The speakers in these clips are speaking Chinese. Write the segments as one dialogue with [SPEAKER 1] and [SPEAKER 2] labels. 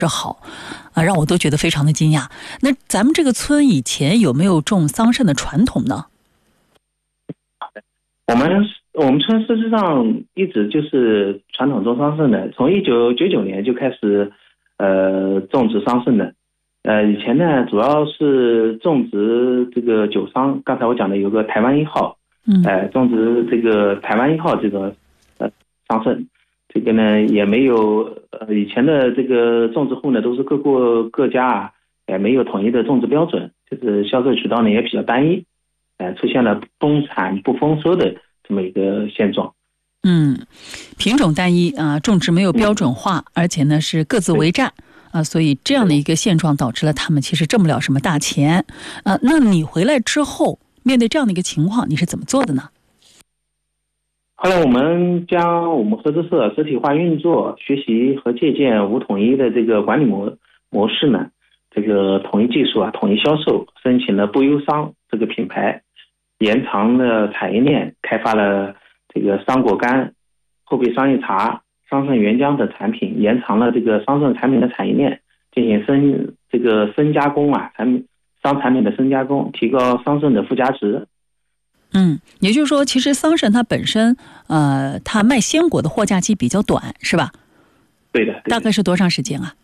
[SPEAKER 1] 好让我都觉得非常的惊讶。那咱们这个村以前有没有种桑葚的传统呢？
[SPEAKER 2] 我们村事实上一直就是传统种桑葚的，从1999年就开始种植桑葚的。以前呢主要是种植这个酒桑，刚才我讲的有个台湾1号，种植这个台湾1号这个桑葚。这个呢也没有以前的这个种植户呢都是各家也没有统一的种植标准，就是销售渠道呢也比较单一，出现了丰产不丰收的这么一个现状。
[SPEAKER 1] 品种单一种植没有标准化，而且呢是各自为战所以这样的一个现状导致了他们其实挣不了什么大钱那你回来之后面对这样的一个情况，你是怎么做的呢？
[SPEAKER 2] 后来我们将我们合作社实体化运作、学习和借鉴无统一的这个管理模式呢，这个统一技术统一销售，申请了不忧桑这个品牌，延长了产业链，开发了这个桑果干、后备桑叶茶、桑葚原浆等产品，延长了这个桑葚产品的产业链，进行深加工桑产品的深加工，提高桑葚的附加值。
[SPEAKER 1] 也就是说，其实桑葚它本身，它卖鲜果的货架期比较短，是吧？
[SPEAKER 2] 对的。
[SPEAKER 1] 大概是多长时间啊？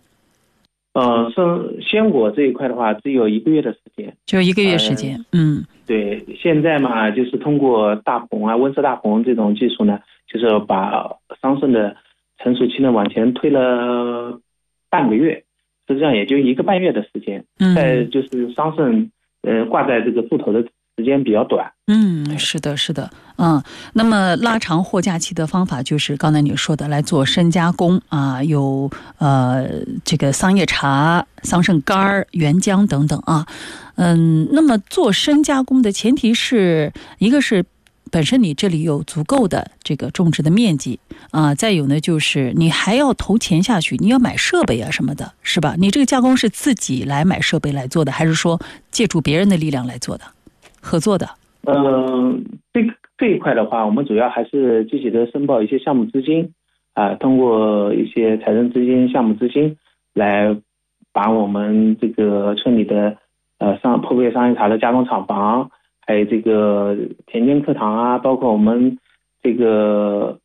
[SPEAKER 2] 鲜果这一块的话，只有1个月的时间。
[SPEAKER 1] 只有1个月时间。
[SPEAKER 2] 对，现在嘛，就是通过大棚温室大棚这种技术呢，就是把桑葚的成熟期呢往前推了半个月，实际上也就1个半月的时间。再就是桑葚挂在这个树头的时间比较短。
[SPEAKER 1] 是的。那么拉长货架期的方法就是刚才你说的来做深加工有这个桑叶茶、桑葚干、原浆等等那么做深加工的前提是一个是本身你这里有足够的这个种植的面积再有呢就是你还要投钱下去，你要买设备什么的，是吧？你这个加工是自己来买设备来做的，还是说借助别人的力量来做的，合作的？
[SPEAKER 2] 这一块的话，我们主要还是积极的申报一些项目资金通过一些财政资金、项目资金来把我们这个村里的后备桑叶茶的加工厂房，还有这个田间课堂包括我们这个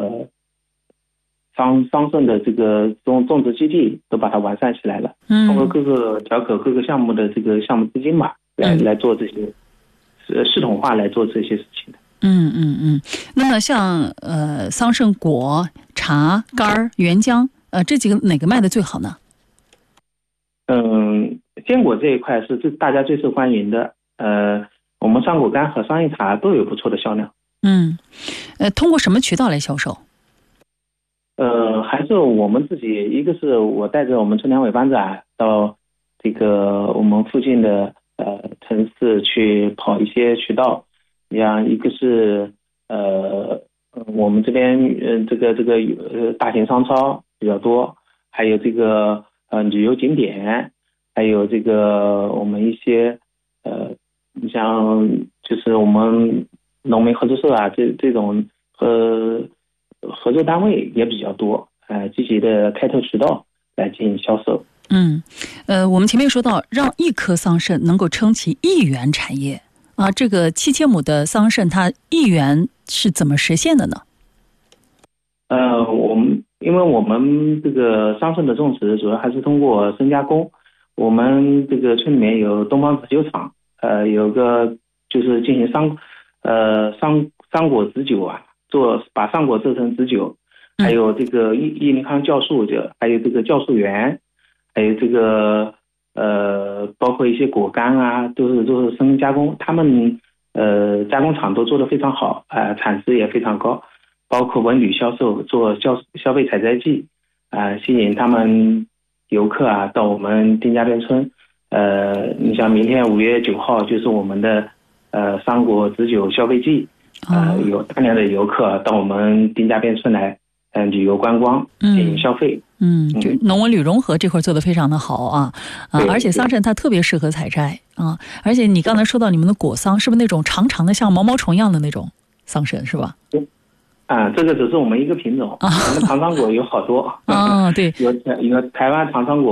[SPEAKER 2] 桑葚的这个种植基地都把它完善起来了。通过各个项目的这个项目资金来做这些系统化来做这些事情的。
[SPEAKER 1] 那么像桑葚果、茶干、原浆这几个哪个卖的最好呢？
[SPEAKER 2] 坚果这一块是大家最受欢迎的。我们桑果干和桑叶茶都有不错的销量。
[SPEAKER 1] 通过什么渠道来销售？
[SPEAKER 2] 还是我们自己，一个是我带着我们村两委班长到这个我们附近的城市去跑一些渠道，像一个是我们这边这个大型商超比较多，还有这个旅游景点，还有这个我们一些你像就是我们农民合作社这种合作单位也比较多，积极的开拓渠道来进行销售。
[SPEAKER 1] 我们前面说到让1棵桑葚能够撑起1元产业这个7000亩的桑葚它1元是怎么实现的呢？
[SPEAKER 2] 因为我们这个桑葚的种植主要还是通过深加工。我们这个村里面有东方紫酒厂，有个就是进行桑果紫酒把桑果做成紫酒，还有这个益宁康酵素还有这个酵素园，还有这个包括一些果干都是深加工。他们加工厂都做得非常好，产值也非常高，包括文旅销售，做消费采摘季吸引他们游客到我们丁家边村。你像明天5月9号就是我们的桑果紫酒消费季，有大量的游客到我们丁家边村来旅游观光进行消费。
[SPEAKER 1] 就农文旅融合这块做得非常的好而且桑葚它特别适合采摘而且你刚才说到你们的果桑是不是那种长长的像毛毛虫一样的那种桑葚是吧？
[SPEAKER 2] 这个只是我们一个品种，我们糖厂果有好多。
[SPEAKER 1] 对，
[SPEAKER 2] 有台湾糖厂果。